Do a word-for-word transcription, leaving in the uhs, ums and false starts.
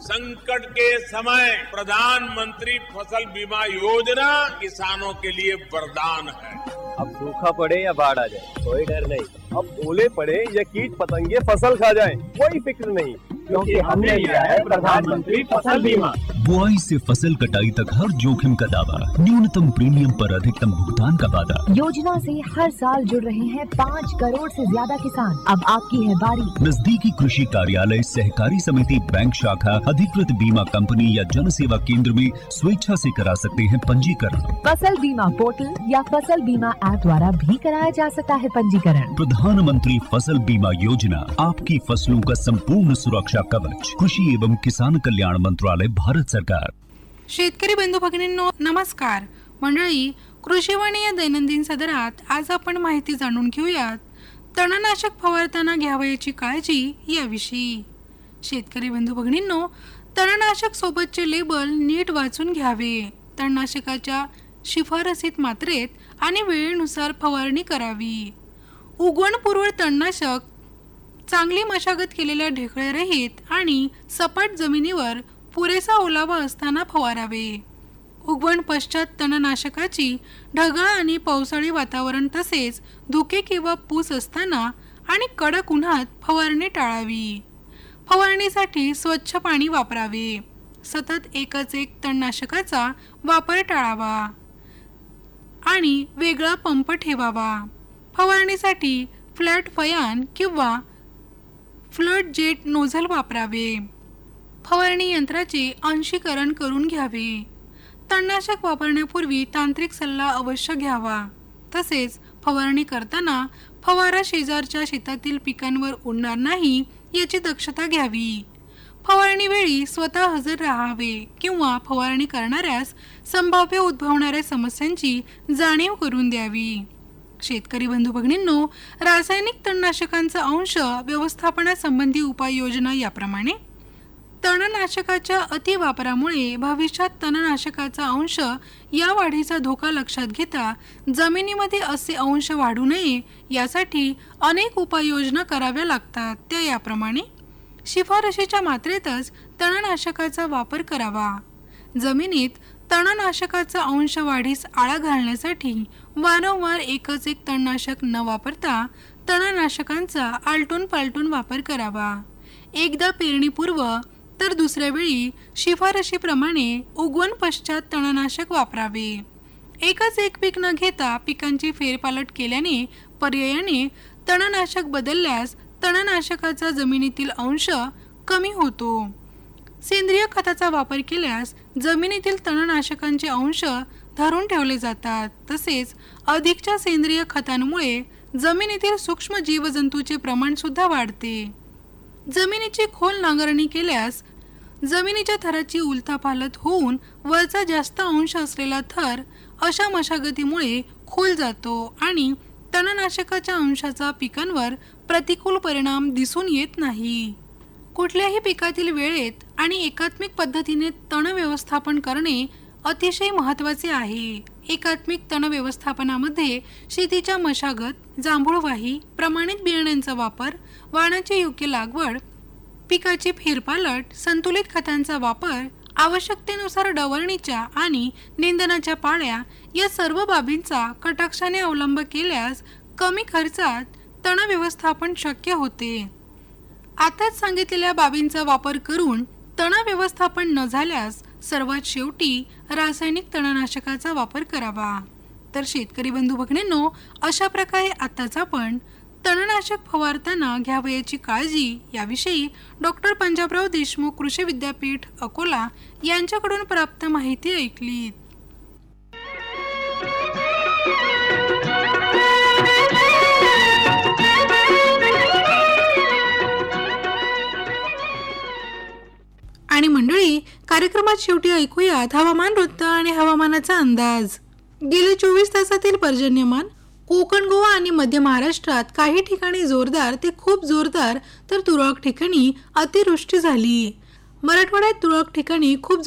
संकट के समय प्रधानमंत्री फसल बीमा योजना किसानों के लिए वरदान है। अब सूखा पड़े या बाढ़ आ जाए कोई डर नहीं, अब ओले पड़े या कीट पतंगे फसल खा जाए कोई फिक्र नहीं, क्योंकि हमने लिया है प्रधानमंत्री फसल बीमा। बुआई से फसल कटाई तक हर जोखिम का दावा, न्यूनतम प्रीमियम पर अधिकतम भुगतान का वादा। योजना से हर साल जुड़ रहे हैं पाँच करोड़ से ज्यादा किसान। अब आपकी है बारी। नजदीकी कृषि कार्यालय, सहकारी समिति, बैंक शाखा, अधिकृत बीमा कंपनी या जन सेवा केंद्र में स्वेच्छा से करा सकते हैं पंजीकरण। फसल बीमा पोर्टल या फसल बीमा ऐप द्वारा भी कराया जा सकता है पंजीकरण। प्रधानमंत्री फसल बीमा योजना, आपकी फसलों का संपूर्ण सुरक्षा कवच। कृषि एवं किसान कल्याण मंत्रालय, भारत सरकार। शेतकरी बंधू भगिनींनो नमस्कार। मंडळी, कृषीवाणी या दैनंदिन सदरात आज आपण माहिती जाणून घेऊयात तणनाशक फवारताना घ्यावयाची काळजी याविषयी। शेतकरी बंधू भगिनींनो, तणनाशक सोबतचे लेबल नीट वाचून घ्यावे। तणनाशकाच्या शिफारसीत मात्रेत आणि वेळेनुसार फवारणी करावी। उगवणपूर्व तणनाशक चांगली मशागत केलेल्या ढेकळे रहित आणि सपाट जमिनीवर पुरेसा ओलावा असताना फवारावे। उगवण पश्चात तणनाशकाची ढगाळ आणि पावसाळी वातावरण तसेच धुके किंवा पूस असताना आणि कडक उन्हात फवारणी टाळावी। फवारणीसाठी स्वच्छ पाणी वापरावे। सतत एकच एक तणनाशकाचा वापर टाळावा आणि वेगळा पंप ठेवावा। फवारणीसाठी फ्लॅट फयान किंवा फ्लड जेट नोझल वापरावे। फवारणी यंत्राचे अंशीकरण करून घ्यावे। तणनाशक वापरण्यापूर्वी तांत्रिक सल्ला अवश्य घ्यावा। तसेच फवारणी करताना फवारा शेजारच्या शेतातील पिकांवर उडणार नाही याची दक्षता घ्यावी। फवारणी वेळी स्वतः हजर राहावे किंवा फवारणी करणाऱ्यास संभाव्य उद्भवणाऱ्या समस्यांची जाणीव करून द्यावी। शेतकरी बंधू भगिनींनो, रासायनिक तणनाशकांचा अंश व्यवस्थापनासंबंधी उपाययोजना याप्रमाणे: तणनाशकाच्या अतिवापरामुळे भविष्यात तणनाशकाचा अंश या वाढीचा धोका लक्षात घेता जमिनीमध्ये असे अंश वाढू नये यासाठी अनेक उपाययोजना कराव्या लागतात। त्या याप्रमाणे: शिफारशीच्या मात्रेतच तणनाशकाचा वापर करावा। जमिनीत तणनाशकाचा अंश वाढीस आळा घालण्यासाठी वारंवार एकच एक तणनाशक न वापरता तणनाशकांचा आलटून पालटून वापर करावा। एकदा पेरणीपूर्व तर दुसऱ्या वेळी शिफारशीप्रमाणे उगवण पश्चात तणनाशक वापरावे। एकच एक पीक न घेता पिकांची फेरपालट केल्याने पर्यायाने तणनाशक बदलल्यास तणनाशकाचा जमिनीतील अंश कमी होतो। सेंद्रिय खताचा वापर केल्यास जमिनीतील तणनाशकांचे अंश धरून ठेवले जातात। तसेच अधिकच्या सेंद्रिय खतांमुळे जमिनीतील सूक्ष्म जीवजंतूचे प्रमाण सुद्धा वाढते। जमिनीची खोल नांगरणी केल्यास जमिनीच्या थराची उलथापालथ होऊन वरचा जास्त अंश असलेला थर अशा मशागतीमुळे खोल जातो आणि तणनाशकाच्या अंशाचा पिकांवर प्रतिकूल परिणाम दिसून येत नाही। कुठल्याही पिकातील वेळेत आणि एकात्मिक पद्धतीने तण व्यवस्थापन करणे अतिशय महत्त्वाचे आहे। एकात्मिक तण व्यवस्थापनामध्ये शेतीच्या मशागत, जांभूळवाही, प्रमाणित बियाण्यांचा वापर, वाणाची योग्य लागवड, पिकाची फेरपालट, संतुलित खतांचा वापर, आवश्यकतेनुसार डवरणीच्या आणि निंदनाच्या पाळ्या या सर्व बाबींचा कटाक्षाने अवलंब केल्यास कमी खर्चात तण व्यवस्थापन शक्य होते। आताच सांगितलेल्या बाबींचा वापर करून तण व्यवस्थापन न झाल्यास सर्वात शेवटी रासायनिक तणनाशकाचा वापर करावा। तर शेतकरी बंधू भगिनींनो, अशा प्रकारे आताच आपण तणनाशक फवारताना घ्यावयाची काळजी याविषयी डॉक्टर पंजाबराव देशमुख कृषी विद्यापीठ अकोला यांच्याकडून प्राप्त माहिती ऐकली। आणि मंडळी, कार्यक्रमात शेवटी ऐकूयात हवामान वृत्त आणि हवामानाचा अंदाज। गेल्या चोवीस तासातील पर्जन्यमान: कोकण, गोवा आणि मध्य महाराष्ट्रात काही ठिकाणी जोरदार ते खूप जोरदार तर तुरळक ठिकाणी अतिवृष्टी झाली। मराठवाड्यात तुरळक ठिकाणी खूप